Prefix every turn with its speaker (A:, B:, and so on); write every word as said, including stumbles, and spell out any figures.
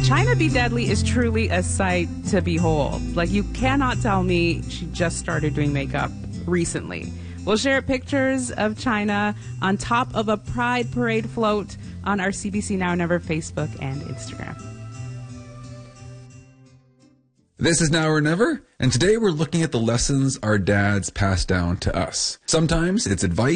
A: China Be Deadly is truly a sight to behold. Like, you cannot tell me she just started doing makeup recently. We'll share pictures of China on top of a Pride Parade float on our C B C Now or Never Facebook and Instagram.
B: This is Now or Never, and today we're looking at the lessons our dads passed down to us. Sometimes it's advice.